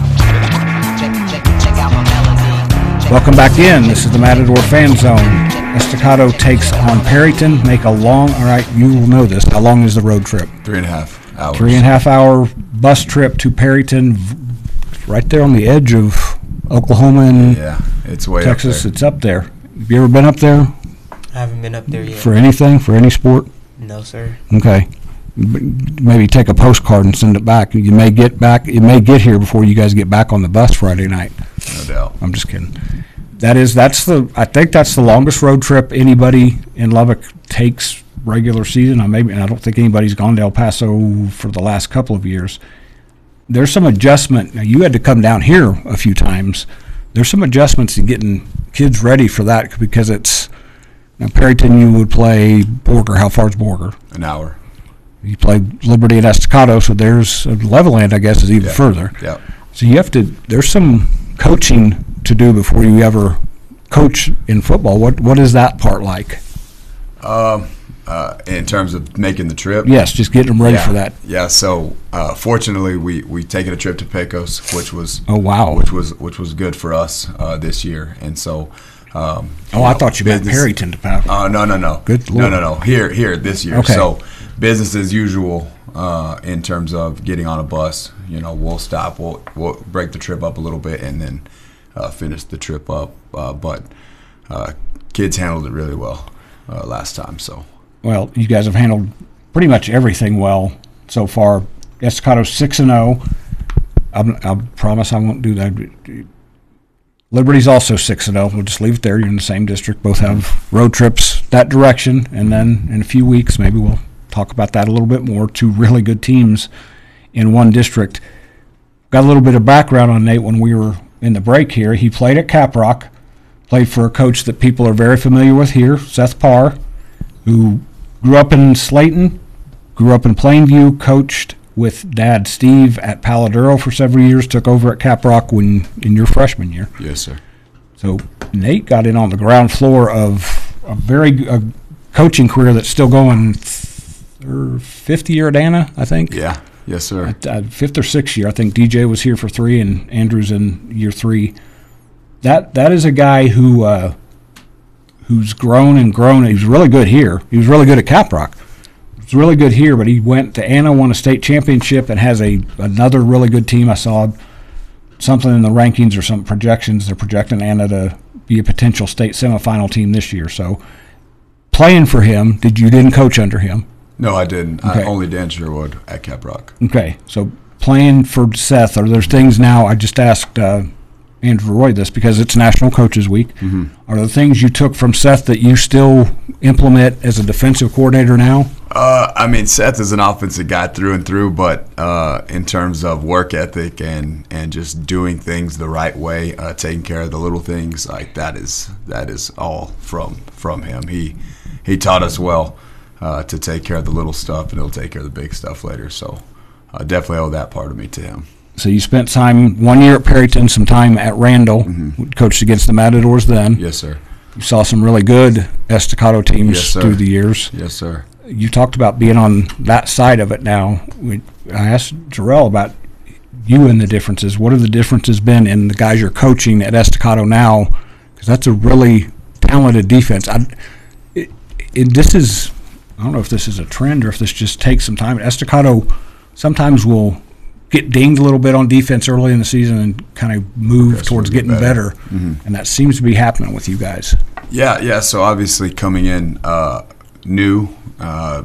Welcome back in. This is the Matador Fan Zone. Estacado takes on Perryton. Make a long, all right, you will know this. How long is the road trip? Three and a half hours. Three and a half hour bus trip to Perryton, right there on the edge of Oklahoma and yeah, it's way Texas. up there. It's up there. Have you ever been up there? I haven't been up there yet. For anything? For any sport? No, sir. Okay. Maybe take a postcard and send it back. You may get back. It may get here before you guys get back on the bus Friday night. No doubt. I'm just kidding. That is, that's the, I think that's the longest road trip anybody in Lubbock takes regular season. I maybe, and I don't think anybody's gone to El Paso for the last couple of years. There's some adjustment. Now, you had to come down here a few times. There's some adjustments in getting kids ready for that because it's, now Perryton, you would play Borger. How far is Borger? An hour. You play Liberty and Estacado, so there's uh, Levelland, I guess, is even yeah. further. Yeah. So you have to, there's some coaching to do before you ever coach in football. What What is that part like? Um, uh, in terms of making the trip? Yes, just getting them ready yeah. for that. Yeah. So uh, fortunately, we we taken a trip to Pecos, which was oh wow, which was which was good for us uh, this year, and so. Um, oh, know, I thought you meant business, Perryton to Pecos. Uh, no, no, no. Good no, Lord. no, no. Here, here this year. Okay. So business as usual uh, in terms of getting on a bus. You know, we'll stop, we'll we'll break the trip up a little bit, and then uh, finish the trip up. Uh, but uh, kids handled it really well uh, last time. So. Well, you guys have handled pretty much everything well so far. Estacado's six and zero. I promise I won't do that. Liberty's also six and zero. We'll just leave it there. You're in the same district. Both have road trips that direction, and then in a few weeks, maybe we'll talk about that a little bit more. Two really good teams in one district. Got a little bit of background on Nate when we were in the break here. He played at Caprock, played for a coach that people are very familiar with here, Seth Parr, who grew up in Slayton, grew up in Plainview, coached with Dad Steve at Paladuro for several years, took over at Caprock when in your freshman year. Yes, sir. So Nate got in on the ground floor of a very a coaching career that's still going. Th- fifth year at Anna, I think. Yeah. Yes, sir. At, uh, fifth or sixth year. I think D J was here for three, and Andrew's in year three. That that is a guy who uh, who's grown and grown. He was really good here. He was really good at Caprock. He was really good here, but he went to Anna, won a state championship, and has a another really good team. I saw something in the rankings or some projections. They're projecting Anna to be a potential state semifinal team this year. So playing for him, did you didn't coach under him? No, I didn't. Okay. I only Dan Sherwood at Caprock. Okay, so playing for Seth, are there things now, I just asked uh, Andrew Roy this because it's National Coaches Week. Mm-hmm. Are there things you took from Seth that you still implement as a defensive coordinator now? Uh, I mean, Seth is an offensive guy through and through, but uh, in terms of work ethic and, and just doing things the right way, uh, taking care of the little things, like that is that is all from from him. He he taught us well uh, to take care of the little stuff, and he'll take care of the big stuff later. So I uh, definitely owe that part of me to him. So you spent time one year at Perryton, some time at Randall, mm-hmm. coached against the Matadors then. Yes, sir. You saw some really good Estacado teams yes, through the years. Yes, sir. You talked about being on that side of it now. We, I asked Jarrell about you and the differences. What have the differences been in the guys you're coaching at Estacado now? Because that's a really talented defense. I, it, it, this is, I don't know if this is a trend or if this just takes some time. Estacado sometimes will get dinged a little bit on defense early in the season and kind of move Yes, towards we'll get getting better. better. Mm-hmm. And that seems to be happening with you guys. Yeah, yeah. So obviously coming in uh, new, uh,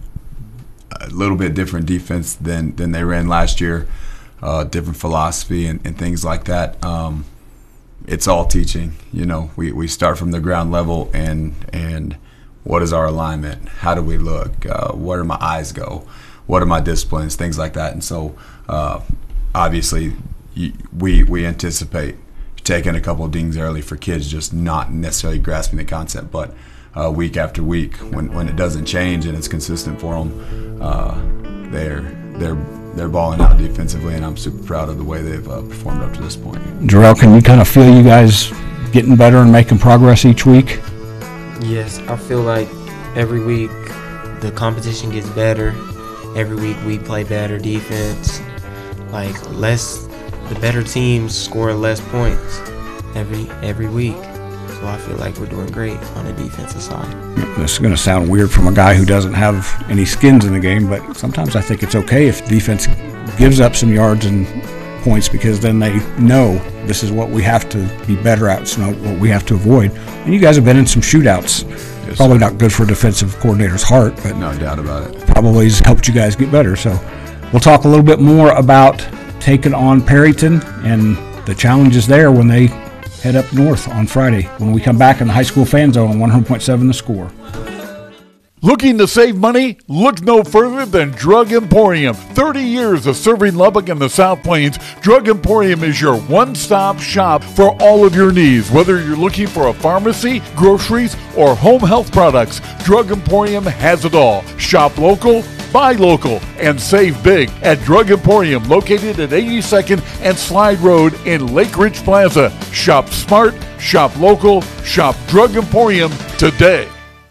a little bit different defense than, than they ran last year, uh, different philosophy and, and things like that. Um, it's all teaching. You know, we, we start from the ground level and and what is our alignment? How do we look? Uh, where do my eyes go? What are my disciplines? Things like that. And so uh, obviously you, we we anticipate taking a couple of dings early for kids just not necessarily grasping the concept, but uh, week after week, when, when it doesn't change and it's consistent for them, uh, they're they're they're balling out defensively, and I'm super proud of the way they've uh, performed up to this point. Jarrell, can you kind of feel you guys getting better and making progress each week? Yes, I feel like every week the competition gets better. Every week we play better defense. Like less, the better teams score less points every every week. So I feel like we're doing great on the defensive side. This is going to sound weird from a guy who doesn't have any skins in the game, but sometimes I think it's okay if defense gives up some yards and points, because then they know this is what we have to be better at, it's not what we have to avoid. And you guys have been in some shootouts. Yes, probably not good for a defensive coordinator's heart, but no doubt about it. Probably has helped you guys get better. So we'll talk a little bit more about taking on Perryton and the challenges there when they head up north on Friday when we come back in the High School Fan Zone on one hundred point seven The Score. Looking to save money? Look no further than Drug Emporium. thirty years of serving Lubbock and the South Plains, Drug Emporium is your one-stop shop for all of your needs. Whether you're looking for a pharmacy, groceries, or home health products, Drug Emporium has it all. Shop local, buy local, and save big at Drug Emporium, located at eighty-second and Slide Road in Lake Ridge Plaza. Shop smart, shop local, shop Drug Emporium today.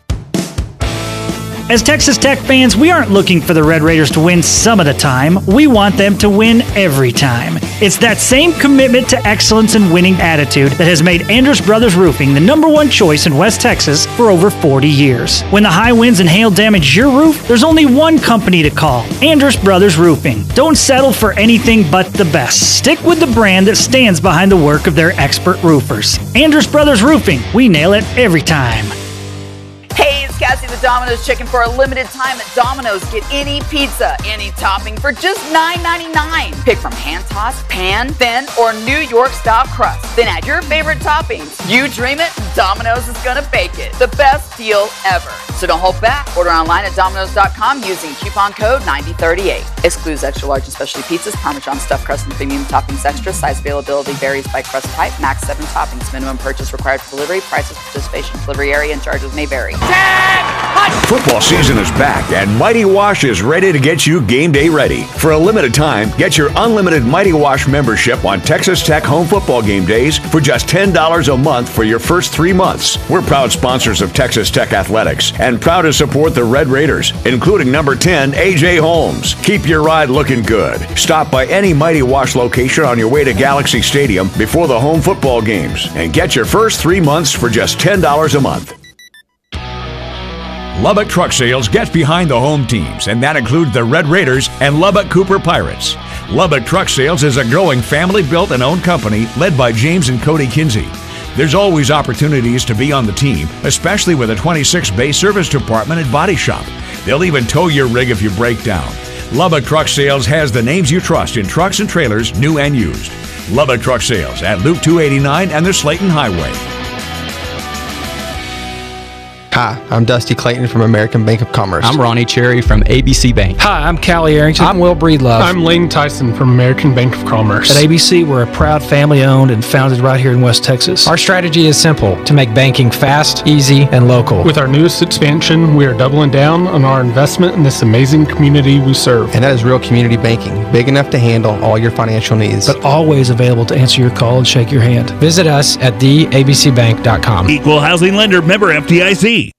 As Texas Tech fans, we aren't looking for the Red Raiders to win some of the time. We want them to win every time. It's that same commitment to excellence and winning attitude that has made Andrus Brothers Roofing the number one choice in West Texas for over forty years. When the high winds and hail damage your roof, there's only one company to call, Andrus Brothers Roofing. Don't settle for anything but the best. Stick with the brand that stands behind the work of their expert roofers. Andrus Brothers Roofing. We nail it every time. Hey, it's Cassie the Domino's Chicken. For a limited time at Domino's, get any pizza, any topping for just nine ninety-nine. Pick from hand tossed, pan, thin, or New York style crust. Then add your favorite toppings. You dream it, Domino's is gonna bake it. The best deal ever. So don't hold back. Order online at Domino's dot com using coupon code ninety thirty-eight. Excludes extra large and specialty pizzas, Parmesan stuffed crust, and premium toppings extra. Size availability varies by crust type. Max seven toppings. Minimum purchase required for delivery. Prices, participation, delivery area, and charges may vary. Football season is back, and Mighty Wash is ready to get you game day ready. For a limited time, get your unlimited Mighty Wash membership on Texas Tech home football game days for just ten dollars a month for your first three months. We're proud sponsors of Texas Tech Athletics and proud to support the Red Raiders, including number ten, A J Holmes. Keep your ride looking good. Stop by any Mighty Wash location on your way to Galaxy Stadium before the home football games and get your first three months for just ten dollars a month. Lubbock Truck Sales gets behind the home teams, and that includes the Red Raiders and Lubbock Cooper Pirates. Lubbock Truck Sales is a growing family-built and owned company led by James and Cody Kinsey. There's always opportunities to be on the team, especially with a twenty-six bay service department and body shop. They'll even tow your rig if you break down. Lubbock Truck Sales has the names you trust in trucks and trailers, new and used. Lubbock Truck Sales at Loop two eighty-nine and the Slayton Highway. Hi, I'm Dusty Clayton from American Bank of Commerce. I'm Ronnie Cherry from A B C Bank. Hi, I'm Callie Arrington. I'm Will Breedlove. I'm Lane Tyson from American Bank of Commerce. At A B C, we're a proud family-owned and founded right here in West Texas. Our strategy is simple, to make banking fast, easy, and local. With our newest expansion, we are doubling down on our investment in this amazing community we serve. And that is real community banking, big enough to handle all your financial needs. But always available to answer your call and shake your hand. Visit us at the a b c bank dot com. Equal housing lender, member F D I C.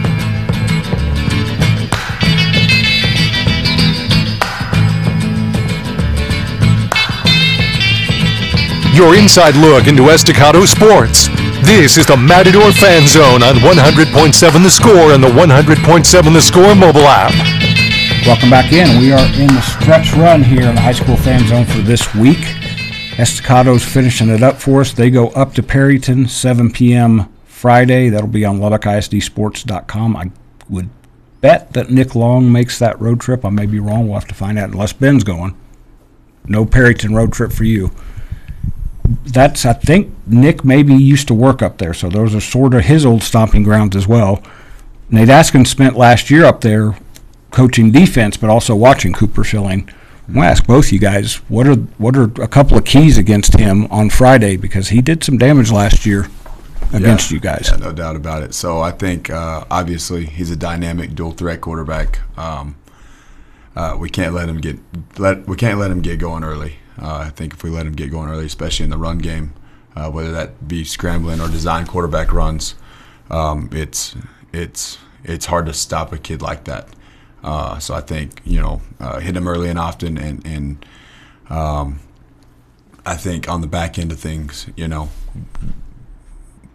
Your inside look into Estacado sports. This is the Matador Fan Zone on one hundred point seven The Score and the one hundred point seven The Score mobile app. Welcome back in. We are in the stretch run here in the High School Fan Zone for this week. Estacado's finishing it up for us. They go up to Perryton, seven p.m. Friday. That'll be on Lubbock I S D sports dot com. I would bet that Nick Long makes that road trip. I may be wrong. We'll have to find out unless Ben's going. No Perryton road trip for you. That's, I think, Nick maybe used to work up there, so those are sort of his old stomping grounds as well. Nate Askin spent last year up there coaching defense, but also watching Cooper Schilling. I'm going to ask both you guys, what are what are a couple of keys against him on Friday, because he did some damage last year against yeah, you guys. Yeah, no doubt about it. So I think, uh, obviously, he's a dynamic dual-threat quarterback. Um, uh, we can't let him get let we can't let him get going early. Uh, I think if we let him get going early, especially in the run game, uh, whether that be scrambling or design quarterback runs, um, it's it's it's hard to stop a kid like that. Uh, so I think, you know, uh, hit him early and often, and and um, I think on the back end of things, you know,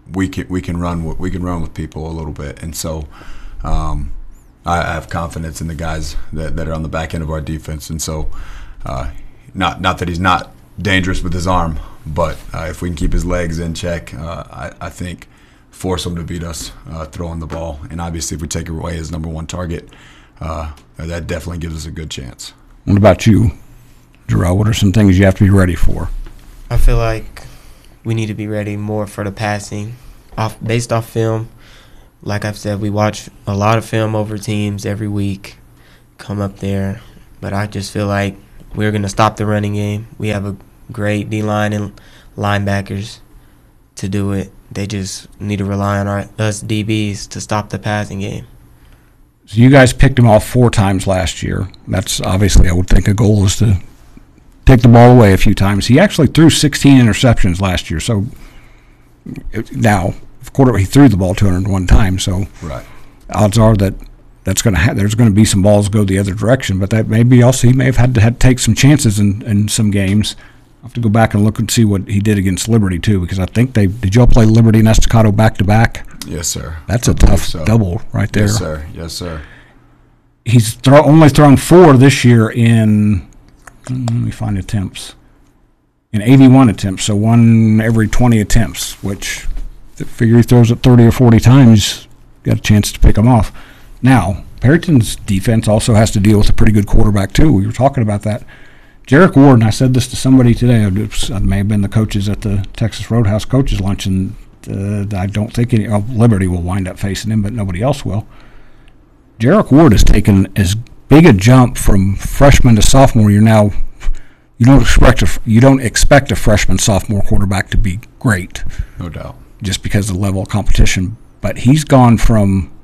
we can we can run with, we can run with people a little bit, and so um, I, I have confidence in the guys that, that are on the back end of our defense, and so uh, not not that he's not dangerous with his arm, but uh, if we can keep his legs in check, uh, I, I think force him to beat us uh, throwing the ball, and obviously if we take away his number one target, uh, that definitely gives us a good chance. What about you, Jarrell? What are some things you have to be ready for? I feel like we need to be ready more for the passing, off based off film. Like I've said, we watch a lot of film over teams every week, come up there. But I just feel like we're going to stop the running game. We have a great D-line and linebackers to do it. They just need to rely on our us D Bs to stop the passing game. So you guys picked him off four times last year. That's obviously, I would think, a goal is to take the ball away a few times. He actually threw sixteen interceptions last year. So now, of course, he threw the ball two hundred one times. So right. odds are that that's going to ha- there's going to be some balls go the other direction. But that may be also he may have had to, had to take some chances in, in some games. I'll have to go back and look and see what he did against Liberty too, because I think they did. Y'all play Liberty and Estacado back to back? Yes, sir. That's I a tough so. double right there. Yes, sir. Yes, sir. He's throw, only thrown four this year in. Let me find attempts. In eighty-one attempts, so one every twenty attempts, which I figure he throws it thirty or forty times, got a chance to pick him off. Now, Perryton's defense also has to deal with a pretty good quarterback too. We were talking about that. Jarek Ward, and I said this to somebody today, it may have been the coaches at the Texas Roadhouse coaches lunch, and uh, I don't think any, oh, Liberty will wind up facing him, but nobody else will. Jarek Ward has taken as big a jump from freshman to sophomore year now. You don't expect a, you don't expect a freshman sophomore quarterback to be great, no doubt, just because of the level of competition. But he's gone from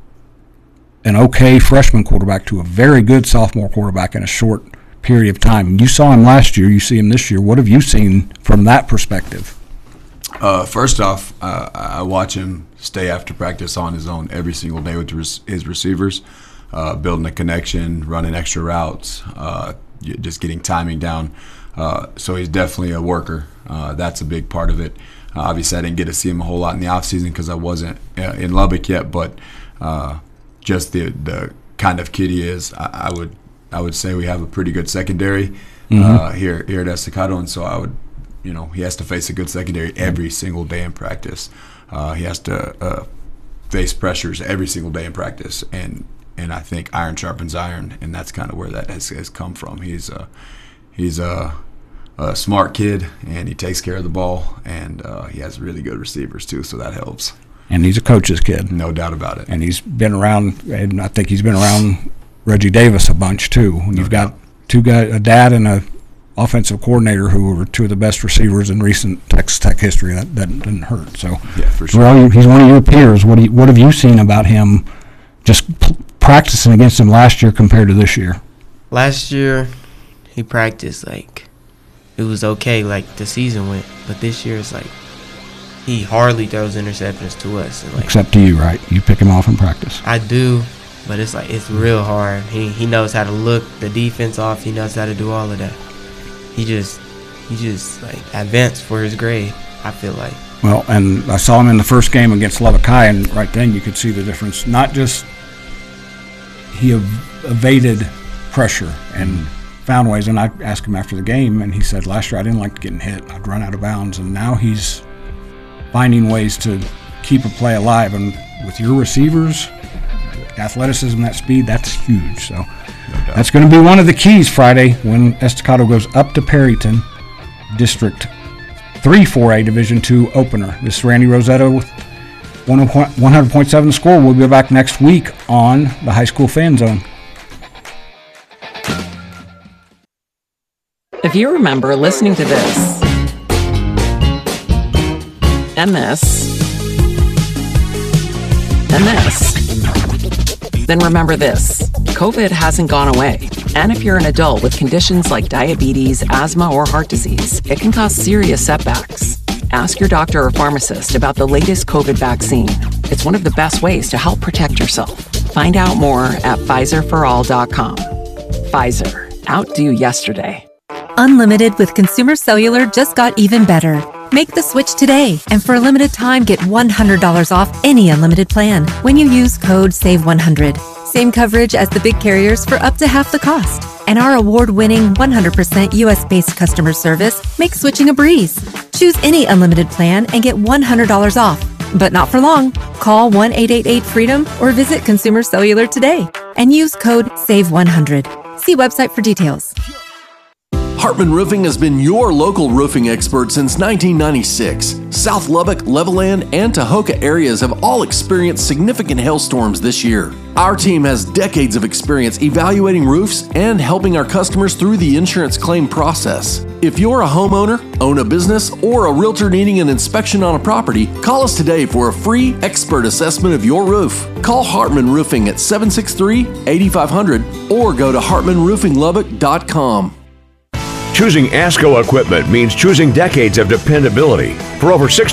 an okay freshman quarterback to a very good sophomore quarterback in a short period of time. You saw him last year. You see him this year. What have you seen from that perspective? Uh, first off, uh, I watch him stay after practice on his own every single day with his receivers, uh, building a connection, running extra routes, uh, just getting timing down. Uh, so he's definitely a worker. Uh, that's a big part of it. Uh, obviously, I didn't get to see him a whole lot in the offseason because I wasn't uh, in Lubbock yet, but uh, just the the kind of kid he is, I, I would I would say we have a pretty good secondary mm-hmm. uh, here here at Estacado, and so I would, you know, he has to face a good secondary every single day in practice. Uh, he has to uh, face pressures every single day in practice, and and I think iron sharpens iron, and that's kind of where that has, has come from. He's a he's a, a smart kid, and he takes care of the ball, and uh, he has really good receivers too, so that helps. And he's a coach's kid, no doubt about it. And he's been around, and I think he's been around Reggie Davis a bunch too. When no you've doubt. got two guys, a dad and a offensive coordinator who were two of the best receivers in recent Texas Tech history, that, that didn't hurt. So, yeah, for sure. Well, he's one of your peers. What do you, what have you seen about him, just p- practicing against him last year compared to this year? Last year, he practiced like it was okay, like the season went. But this year, it's like he hardly throws interceptions to us. And like, except to you, right? You pick him off in practice. I do, but it's like it's real hard. He he knows how to look the defense off. He knows how to do all of that. He just he just like advanced for his grade, I feel like. Well, and I saw him in the first game against Lubbock High, and right then you could see the difference. Not just he ev- evaded pressure and found ways, and I asked him after the game, and he said, last year I didn't like getting hit. I'd run out of bounds, and now he's finding ways to keep a play alive. And with your receivers, athleticism, that speed, that's huge. So that's going to be one of the keys Friday when Estacado goes up to Perryton, District three four A Division two opener. This is Randy Rosetta with one hundred point seven The Score. We'll be back next week on the High School Fan Zone. If you remember listening to this and this and this, then remember this. COVID hasn't gone away. And if you're an adult with conditions like diabetes, asthma, or heart disease, it can cause serious setbacks. Ask your doctor or pharmacist about the latest COVID vaccine. It's one of the best ways to help protect yourself. Find out more at Pfizer for all dot com. Pfizer. Outdo yesterday. Unlimited with Consumer Cellular just got even better. Make the switch today, and for a limited time, get one hundred dollars off any unlimited plan when you use code save one hundred. Same coverage as the big carriers for up to half the cost. And our award-winning one hundred percent U S-based customer service makes switching a breeze. Choose any unlimited plan and get one hundred dollars off. But not for long. Call one eight eight eight freedom or visit Consumer Cellular today and use code save one hundred. See website for details. Hartman Roofing has been your local roofing expert since nineteen ninety-six. South Lubbock, Levelland, and Tahoka areas have all experienced significant hailstorms this year. Our team has decades of experience evaluating roofs and helping our customers through the insurance claim process. If you're a homeowner, own a business, or a realtor needing an inspection on a property, call us today for a free expert assessment of your roof. Call Hartman Roofing at seven six three, eight five zero zero or go to hartman roofing lubbock dot com. Choosing ASCO equipment means choosing decades of dependability. For over six